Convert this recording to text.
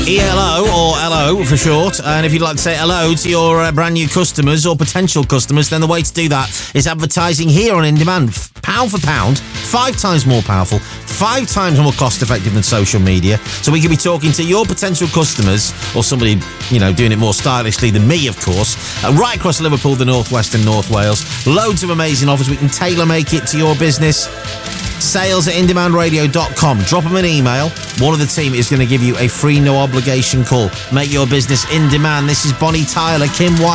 ELO, or LO for short, and if you'd like to say hello to your brand new customers or potential customers, then the way to do that is advertising here on In Demand. Pound for pound, 5 times more powerful, 5 times more cost effective than social media. So we could be talking to your potential customers, or somebody, doing it more stylishly than me, of course, right across Liverpool, the North West and North Wales. Loads of amazing offers. We can tailor make it to your business. sales@indemandradio.com. Drop them an email. One of the team is going to give you a free, no obligation call. Make your business in demand. This is Bonnie Tyler, Kim White.